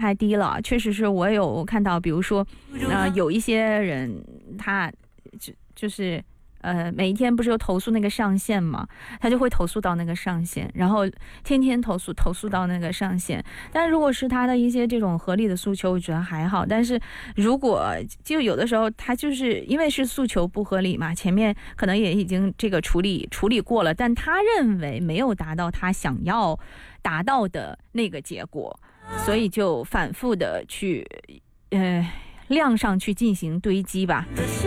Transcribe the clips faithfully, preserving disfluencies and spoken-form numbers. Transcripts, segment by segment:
太低了，确实是我有看到，比如说呃有一些人他就就是呃，每一天不是有投诉那个上限嘛，他就会投诉到那个上限，然后天天投诉投诉到那个上限。但如果是他的一些这种合理的诉求，我觉得还好。但是如果就有的时候他就是因为是诉求不合理嘛，前面可能也已经这个处理处理过了，但他认为没有达到他想要达到的那个结果，所以就反复的去呃量上去进行堆积吧。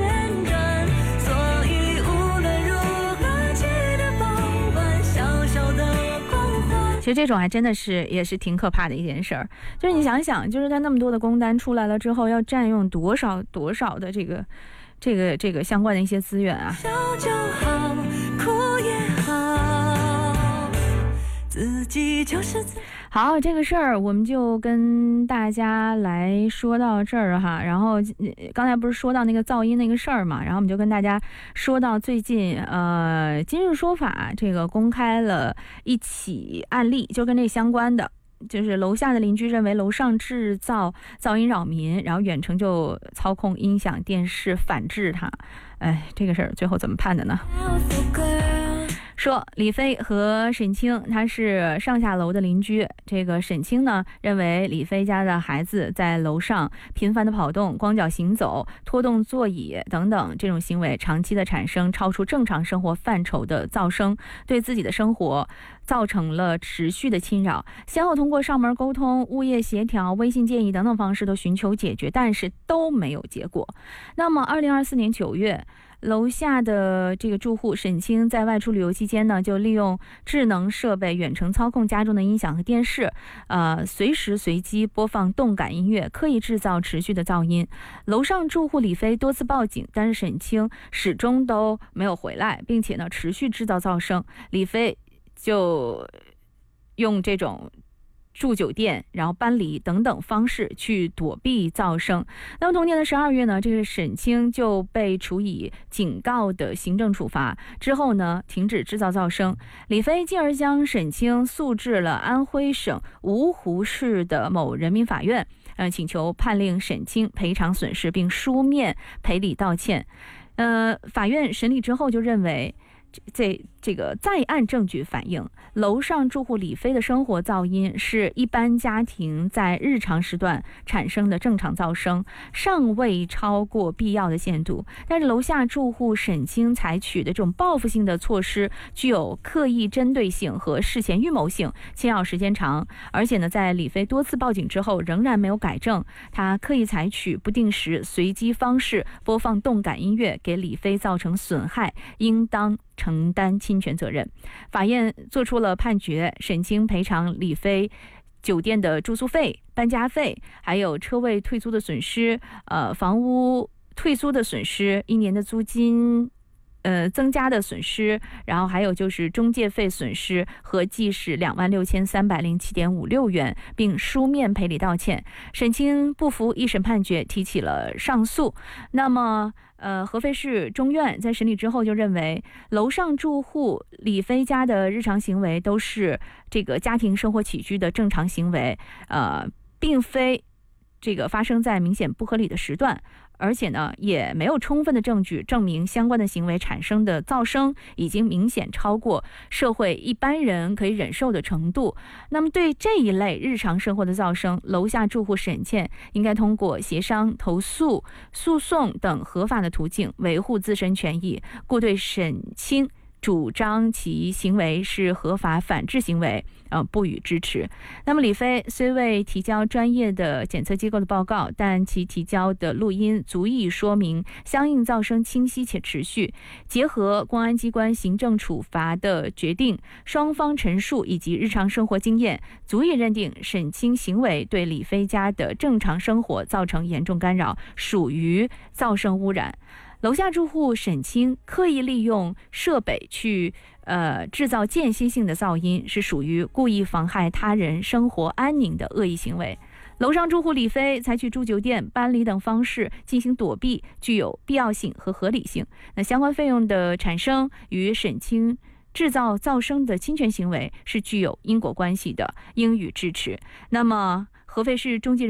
其实这种还真的是也是挺可怕的一件事儿，就是你想想，就是他那么多的工单出来了之后，要占用多少多少的这个这个这个相关的一些资源啊。笑就好，哭也好，自己就是自己。好，这个事儿我们就跟大家来说到这儿哈。然后刚才不是说到那个噪音那个事儿嘛，然后我们就跟大家说到最近呃今日说法这个公开了一起案例，就跟这相关的，就是楼下的邻居认为楼上制造噪音扰民，然后远程就操控音响电视反制它。哎，这个事儿最后怎么判的呢？说李飞和沈清他是上下楼的邻居，这个沈清呢认为李飞家的孩子在楼上频繁的跑动、光脚行走、拖动座椅等等这种行为，长期的产生超出正常生活范畴的噪声，对自己的生活造成了持续的侵扰。先后通过上门沟通、物业协调、微信建议等等方式都寻求解决，但是都没有结果。那么二零二四年九月，楼下的这个住户沈清在外出旅游期间呢，就利用智能设备远程操控家中的音响和电视，呃，随时随机播放动感音乐，刻意制造持续的噪音。楼上住户李飞多次报警，但是沈清始终都没有回来，并且呢持续制造噪声。李飞就用这种住酒店，然后搬离等等方式去躲避噪声。那么同年的十二月呢，这个沈清就被处以警告的行政处罚，之后呢停止制造噪声。李飞进而将沈清诉至了安徽省芜湖市的某人民法院，呃，请求判令沈清赔偿损失并书面赔礼道歉。呃，法院审理之后就认为，这这个在案证据反映，楼上住户李飞的生活噪音是一般家庭在日常时段产生的正常噪声，尚未超过必要的限度。但是楼下住户沈清采取的这种报复性的措施，具有刻意针对性和事前预谋性，侵扰时间长，而且呢，在李飞多次报警之后仍然没有改正。他刻意采取不定时、随机方式播放动感音乐，给李飞造成损害，应当承担侵权责任。法院作出了判决，沈清赔偿李飞酒店的住宿费、搬家费，还有车位退租的损失，呃，房屋退租的损失，一年的租金呃增加的损失，然后还有就是中介费损失，合计是两万六千三百零七点五六元，并书面赔礼道歉。沈清不服一审判决，提起了上诉。那么呃，合肥市中院在审理之后就认为，楼上住户李飞家的日常行为都是这个家庭生活起居的正常行为，呃，并非这个发生在明显不合理的时段。而且呢，也没有充分的证据证明相关的行为产生的噪声已经明显超过社会一般人可以忍受的程度。那么对这一类日常生活的噪声，楼下住户沈倩应该通过协商、投诉、诉讼等合法的途径维护自身权益，故对沈清主张其行为是合法反制行为，呃，不予支持。那么李飞虽未提交专业的检测机构的报告，但其提交的录音足以说明相应噪声清晰且持续。结合公安机关行政处罚的决定、双方陈述以及日常生活经验，足以认定沈清行为对李飞家的正常生活造成严重干扰，属于噪声污染。楼下住户沈清刻意利用设备去呃制造间歇性的噪音，是属于故意妨害他人生活安宁的恶意行为。楼上住户李飞采取住酒店、搬离等方式进行躲避，具有必要性和合理性。那相关费用的产生与沈清制造噪声的侵权行为是具有因果关系的，应予支持。那么合肥市中级